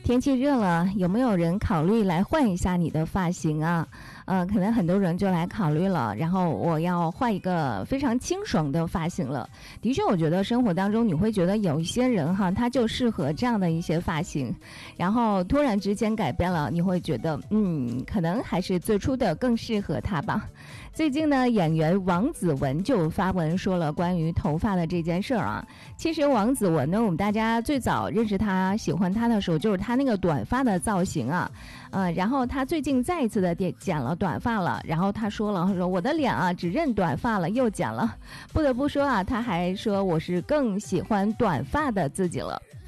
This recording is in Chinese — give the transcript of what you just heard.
天气热了，有没有人考虑来换一下你的发型啊？可能很多人就来考虑了，然后我要换一个非常清爽的发型了。的确，我觉得生活当中你会觉得有一些人哈，他就适合这样的一些发型，然后突然之间改变了，你会觉得可能还是最初的更适合他吧。最近呢，演员王子文就发文说了关于头发的这件事儿啊。其实王子文呢，我们大家最早认识他、喜欢他的时候，就是他那个短发的造型啊。然后他最近再一次的剪了短发了，然后他说我的脸啊只认短发了，又剪了。不得不说啊，他还说我是更喜欢短发的自己了。